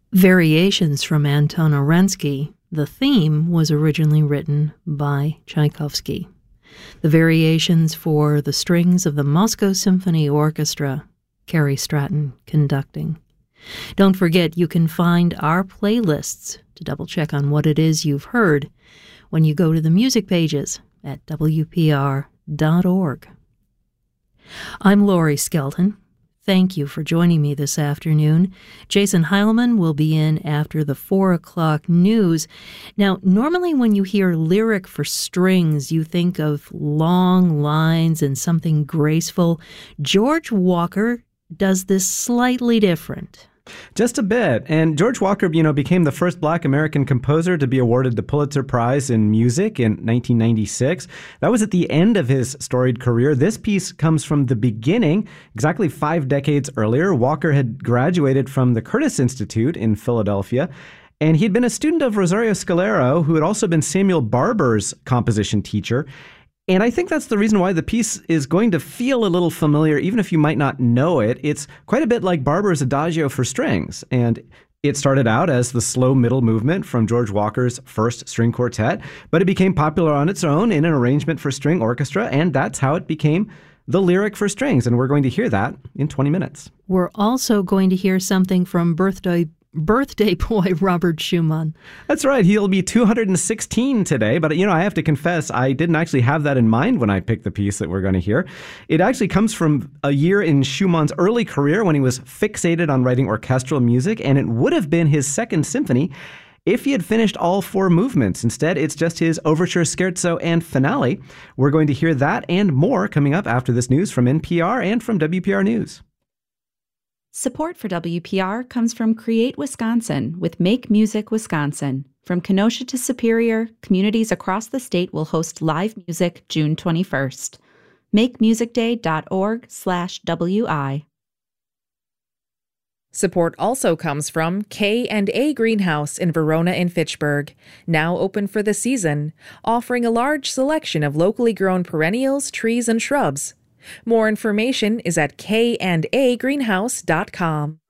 Variations from Anton Orensky. The theme was originally written by Tchaikovsky. The variations for the strings of the Moscow Symphony Orchestra, Carrie Stratton conducting. Don't forget, you can find our playlists to double-check on what it is you've heard when you go to the music pages at WPR.org. I'm Laurie Skelton. Thank you for joining me this afternoon. Jason Heilman will be in after the 4 o'clock news. Now, normally when you hear lyric for strings, you think of long lines and something graceful. George Walker does this slightly different. Just a bit. And George Walker, became the first Black American composer to be awarded the Pulitzer Prize in Music in 1996. That was at the end of his storied career. This piece comes from the beginning. Exactly 5 decades earlier, Walker had graduated from the Curtis Institute in Philadelphia. And he'd been a student of Rosario Scalero, who had also been Samuel Barber's composition teacher. And I think that's the reason why the piece is going to feel a little familiar, even if you might not know it. It's quite a bit like Barber's Adagio for strings. And it started out as the slow middle movement from George Walker's first string quartet, but it became popular on its own in an arrangement for string orchestra, and that's how it became the lyric for strings. And we're going to hear that in 20 minutes. We're also going to hear something from birthday boy Robert Schumann. That's right. He'll be 216 today. But, I have to confess, I didn't actually have that in mind when I picked the piece that we're going to hear. It actually comes from a year in Schumann's early career when he was fixated on writing orchestral music, and it would have been his second symphony if he had finished all 4 movements. Instead, it's just his overture, scherzo, and finale. We're going to hear that and more coming up after this news from NPR and from WPR News. Support for WPR comes from Create Wisconsin with Make Music Wisconsin. From Kenosha to Superior, communities across the state will host live music June 21st. MakeMusicDay.org/WI. Support also comes from K&A Greenhouse in Verona and Fitchburg, now open for the season, offering a large selection of locally grown perennials, trees, and shrubs. More information is at kandagreenhouse.com.